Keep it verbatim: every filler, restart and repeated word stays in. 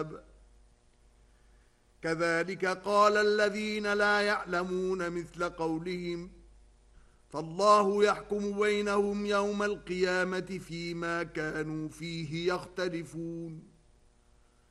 الكتاب كذلك قال الذين لا يعلمون مثل قولهم فالله يحكم بينهم يوم القيامة فيما كانوا فيه يختلفون